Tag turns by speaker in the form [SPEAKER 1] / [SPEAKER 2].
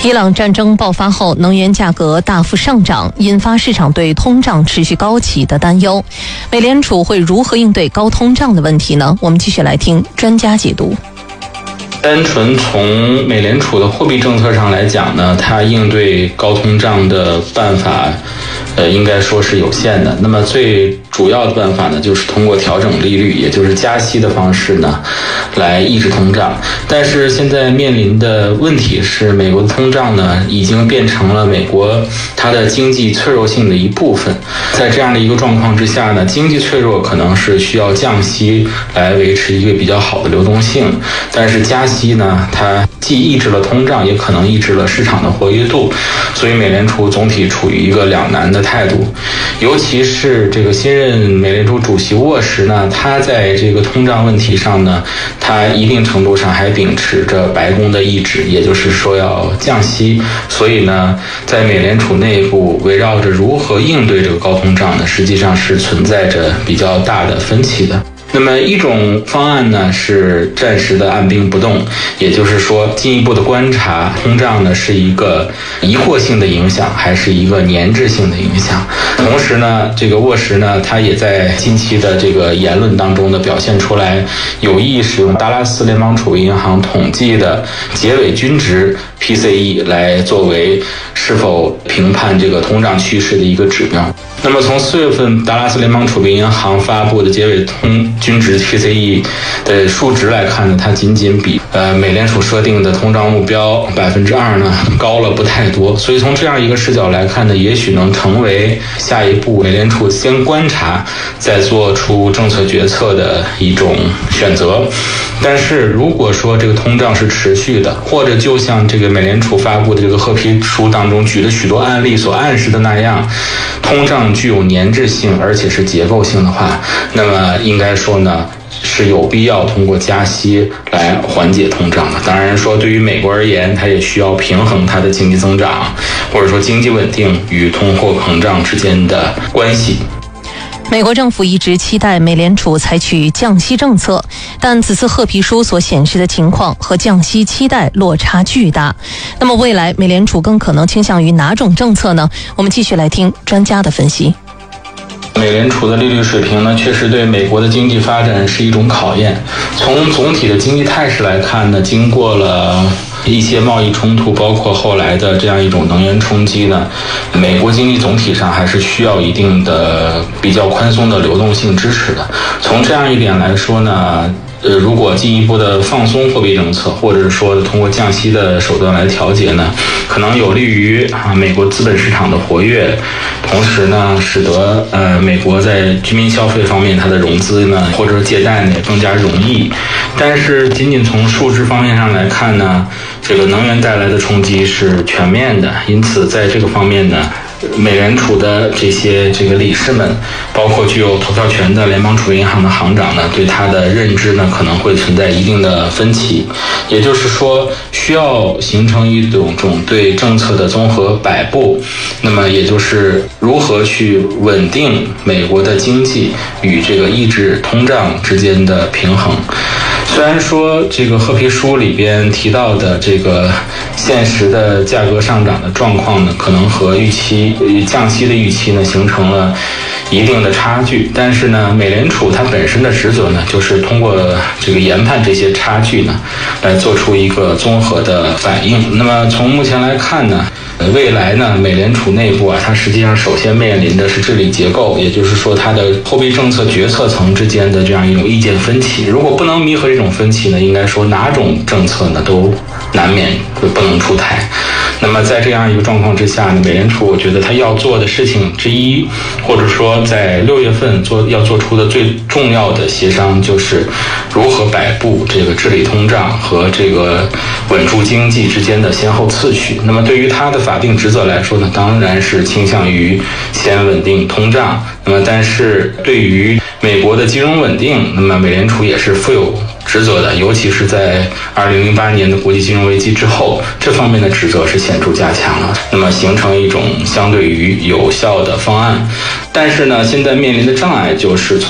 [SPEAKER 1] 伊朗战争爆发后，能源价格大幅上涨，引发市场对通胀持续高企的担忧。美联储会如何应对高通胀的问题呢？我们继续来听专家解读。
[SPEAKER 2] 单纯从美联储的货币政策上来讲呢，它应对高通胀的办法应该说是有限的。那么最主要的办法呢，就是通过调整利率，也就是加息的方式呢，来抑制通胀。但是现在面临的问题是，美国的通胀呢，已经变成了美国它的经济脆弱性的一部分。在这样的一个状况之下呢，经济脆弱可能是需要降息来维持一个比较好的流动性，但是加息呢，它既抑制了通胀，也可能抑制了市场的活跃度，所以美联储总体处于一个两难的态度。尤其是这个新任美联储主席沃什呢，他在这个通胀问题上呢，他一定程度上还秉持着白宫的意志，也就是说要降息。所以呢，在美联储内部围绕着如何应对这个高通胀呢，实际上是存在着比较大的分歧的。那么一种方案呢是暂时的按兵不动，也就是说进一步的观察通胀呢是一个一过性的影响还是一个粘滞性的影响。同时呢，这个沃什呢，他也在近期的这个言论当中呢表现出来有意使用达拉斯联邦储备银行统计的结尾均值 PCE 来作为是否评判这个通胀趋势的一个指标。那么从4月份达拉斯联邦储备银行发布的结尾均值 PCE 的数值来看呢，它仅仅比美联储设定的通胀目标 2% 呢高了不太多。所以从这样一个视角来看呢，也许能成为下一步美联储先观察再做出政策决策的一种选择。但是如果说这个通胀是持续的，或者就像这个美联储发布的这个褐皮书当中举的许多案例所暗示的那样，通胀具有粘滞性而且是结构性的话，那么应该说呢是有必要通过加息来缓解通胀的。当然说对于美国而言，它也需要平衡它的经济增长或者说经济稳定与通货膨胀之间的关系。
[SPEAKER 1] 美国政府一直期待美联储采取降息政策，但此次褐皮书所显示的情况和降息期待落差巨大。那么未来美联储更可能倾向于哪种政策呢？我们继续来听专家的分析。
[SPEAKER 2] 美联储的利率水平呢，确实对美国的经济发展是一种考验。从总体的经济态势来看呢，经过了一些贸易冲突，包括后来的这样一种能源冲击呢，美国经济总体上还是需要一定的比较宽松的流动性支持的。从这样一点来说呢，如果进一步的放松货币政策，或者说通过降息的手段来调节呢，可能有利于美国资本市场的活跃，同时呢，使得美国在居民消费方面它的融资呢，或者借贷呢也更加容易。但是仅仅从数值方面上来看呢，这个能源带来的冲击是全面的，因此在这个方面呢，美联储的这个理事们，包括具有投票权的联邦储备银行的行长呢，对他的认知呢可能会存在一定的分歧。也就是说，需要形成一种对政策的综合摆布，那么也就是如何去稳定美国的经济与这个抑制通胀之间的平衡。虽然说这个褐皮书里边提到的这个现实的价格上涨的状况呢，可能和降息的预期呢形成了一定的差距，但是呢，美联储它本身的职责呢，就是通过这个研判这些差距呢，来做出一个综合的反应。那么从目前来看呢，未来呢，美联储内部它实际上首先面临的是治理结构，也就是说它的货币政策决策层之间的这样一种意见分歧。如果不能弥合这种分歧呢，应该说哪种政策呢都难免不能出台。那么在这样一个状况之下呢，美联储我觉得它要做的事情之一，或者说在6月份要做出的最重要的协商，就是如何摆布这个治理通胀和这个稳住经济之间的先后次序。那么对于它的法定职责来说呢，当然是倾向于先稳定通胀。那么但是对于美国的金融稳定，那么美联储也是负有职责的，尤其是在2008年的国际金融危机之后，这方面的职责是显著加强了，那么形成一种相对于有效的方案。但是呢，现在面临的障碍就是从